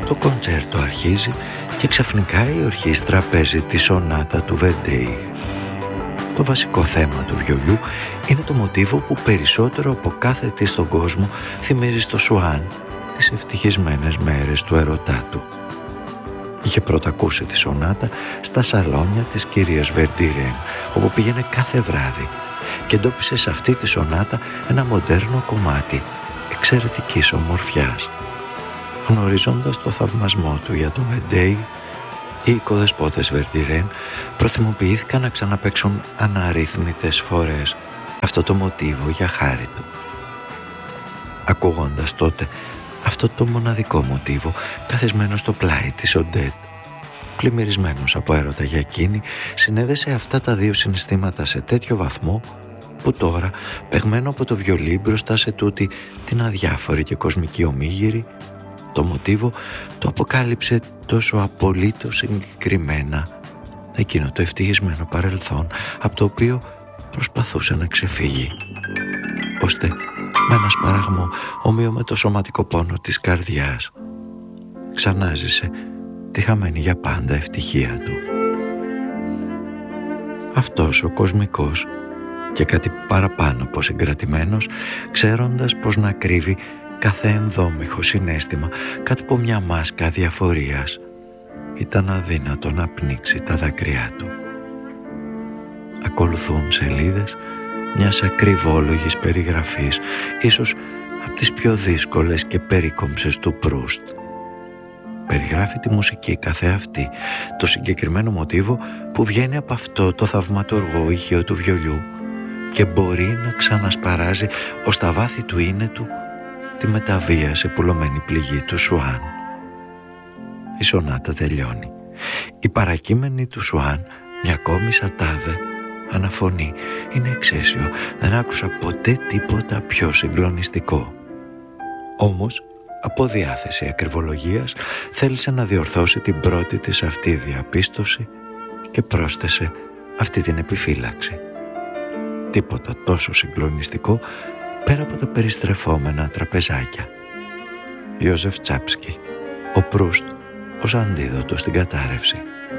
Το κοντσέρτο αρχίζει και ξαφνικά η ορχήστρα παίζει τη σονάτα του Verdi. Το βασικό θέμα του βιολιού είναι το μοτίβο που περισσότερο από κάθε τι στον κόσμο θυμίζει στο Σουάν τις ευτυχισμένες μέρες του ερωτά του. Είχε πρώτα ακούσει τη σονάτα στα σαλόνια της κυρίας Verdiren, όπου πήγαινε κάθε βράδυ και εντόπισε σε αυτή τη σονάτα ένα μοντέρνο κομμάτι εξαιρετικής ομορφιάς. Γνωρίζοντας το θαυμασμό του για το Verdi, οι οικοδεσπότες Verdiren προθυμοποιήθηκαν να ξαναπαίξουν αναρρύθμιτες φορές αυτό το μοτίβο για χάρη του. Ακούγοντας τότε αυτό το μοναδικό μοτίβο καθισμένο στο πλάι της Οντέτ, πλημμυρισμένος από έρωτα για εκείνη, συνέδεσε αυτά τα δύο συναισθήματα σε τέτοιο βαθμό που τώρα, παιγμένο από το βιολί μπροστά σε τούτη την αδιάφορη και κοσμική ομίγυρη, το μοτίβο το αποκάλυψε τόσο απολύτως συγκεκριμένα εκείνο το ευτυχισμένο παρελθόν από το οποίο προσπαθούσε να ξεφύγει, ώστε με ένα σπαραγμό ομοίω με το σωματικό πόνο της καρδιάς ξανάζησε τη χαμένη για πάντα ευτυχία του. Αυτός ο κοσμικός και κάτι παραπάνω από συγκρατημένος, ξέροντας πως να κρύβει κάθε ενδόμηχο συναίσθημα κάτω από μια μάσκα διαφορίας, ήταν αδύνατο να πνίξει τα δάκρυά του. Ακολουθούν σελίδες μιας ακριβόλογης περιγραφής, ίσως από τις πιο δύσκολες και περίκομψες του Προύστ. Περιγράφει τη μουσική καθεαυτή, το συγκεκριμένο μοτίβο που βγαίνει από αυτό το θαυματουργό ηχείο του βιολιού και μπορεί να ξανασπαράζει ως τα βάθη του είναι του τη μεταβίαση πουλωμένη πληγή του Σουάν. Η σονάτα τελειώνει. Η παρακείμενη του Σουάν, μια ακόμη σατάδε, αναφωνεί. Είναι εξαίσιο, δεν άκουσα ποτέ τίποτα πιο συγκλονιστικό. Όμως, από διάθεση ακριβολογίας, θέλησε να διορθώσει την πρώτη της αυτή διαπίστωση και πρόσθεσε αυτή την επιφύλαξη. Τίποτα τόσο συγκλονιστικό πέρα από τα περιστρεφόμενα τραπεζάκια. Ιώζεφ Τσάπσκι, ο Προύστ ως αντίδοτο στην κατάρρευση.